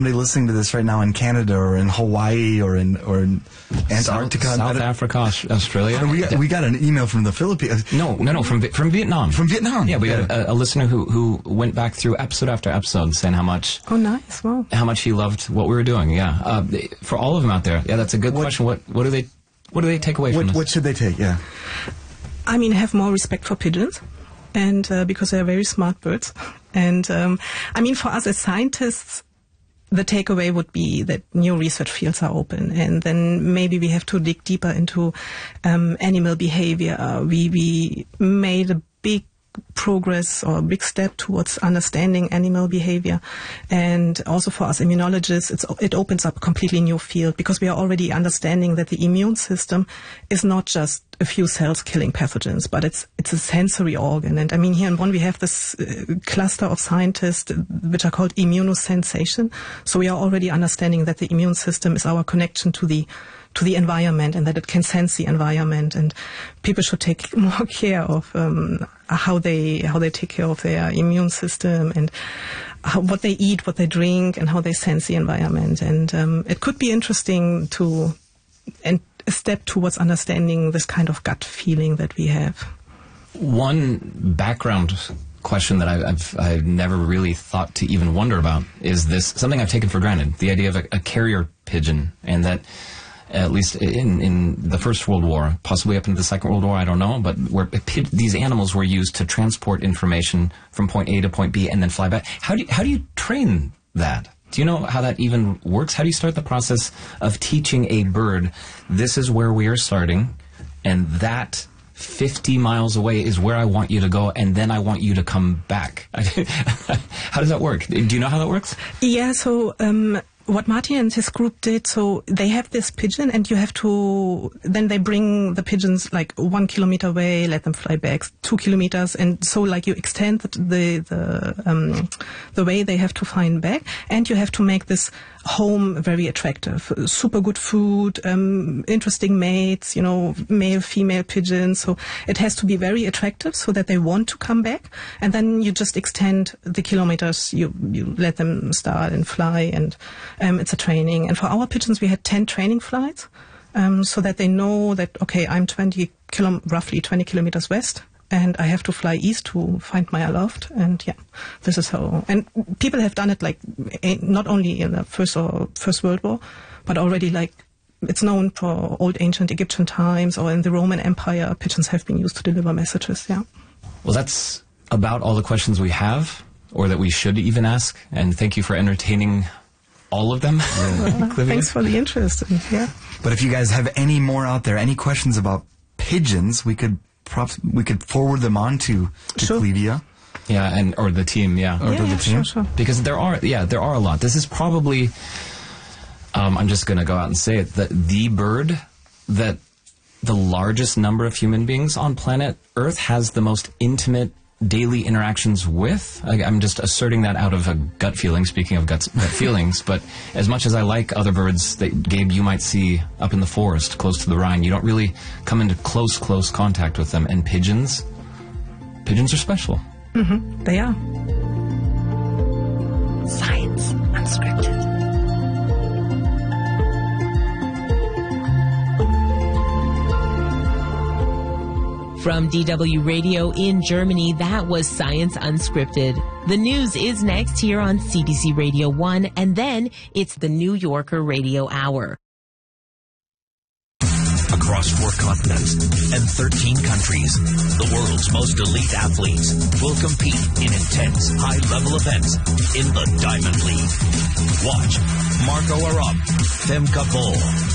Somebody listening to this right now in Canada or in Hawaii or in Antarctica, South Africa, Australia. We got an email from the Philippines. No, from Vietnam. From Vietnam. Yeah, we got a listener who went back through episode after episode saying how much. Oh, nice! Wow. How much he loved what we were doing. Yeah, for all of them out there. Yeah, that's a good question. What do they take away from this? What should they take? Yeah. I mean, have more respect for pigeons, and because they are very smart birds. And I mean, for us as scientists, the takeaway would be that new research fields are open, and then maybe we have to dig deeper into animal behavior. We made a big progress or a big step towards understanding animal behavior, and also for us immunologists, it opens up a completely new field, because we are already understanding that the immune system is not just a few cells killing pathogens, but it's a sensory organ. And I mean, here in Bonn we have this cluster of scientists which are called immunosensation. So we are already understanding that the immune system is our connection to the environment, and that it can sense the environment, and people should take more care of how they take care of their immune system, and what they eat, what they drink, and how they sense the environment. And it could be interesting and a step towards understanding this kind of gut feeling that we have. One background question that I've never really thought to even wonder about is this, something I've taken for granted, the idea of a carrier pigeon, and that at least in the First World War, possibly up into the Second World War, I don't know, but where these animals were used to transport information from point A to point B and then fly back. How do you train that? Do you know how that even works? How do you start the process of teaching a bird, this is where we are starting, and that 50 miles away is where I want you to go, and then I want you to come back? How does that work? Do you know how that works? Yeah, so what Martin and his group did, so they have this pigeon, and then they bring the pigeons like 1 kilometer away, let them fly back 2 kilometers, and so like you extend the way they have to find back, and you have to make this home very attractive. Super good food, interesting mates, male, female pigeons. So it has to be very attractive so that they want to come back. And then you just extend the kilometers, you let them start and fly, and it's a training. And for our pigeons, we had 10 training flights, so that they know that, okay, I'm roughly 20 kilometers west, and I have to fly east to find my loft. And yeah, this is how. And people have done it like not only in the First World War, but already like it's known for old ancient Egyptian times, or in the Roman Empire, pigeons have been used to deliver messages. Yeah. Well, that's about all the questions we have, or that we should even ask. And thank you for entertaining all of them. Thanks for the interest. Yeah. But if you guys have any more out there, any questions about pigeons, we could forward them on to Clevia. Yeah, or the team, yeah. Or to the team. Sure. Because there are a lot. This is probably, I'm just going to go out and say it, that the bird that the largest number of human beings on planet Earth has the most intimate daily interactions with. I'm just asserting that out of a gut feeling, speaking of gut feelings, but as much as I like other birds that, Gabe, you might see up in the forest close to the Rhine, you don't really come into close contact with them. And pigeons are special. Mm-hmm. They are. Science Unscripted. From DW Radio in Germany, that was Science Unscripted. The news is next here on CBC Radio 1, and then it's the New Yorker Radio Hour. Across 4 continents and 13 countries, the world's most elite athletes will compete in intense, high-level events in the Diamond League. Watch Marco Arap, Femke Bol,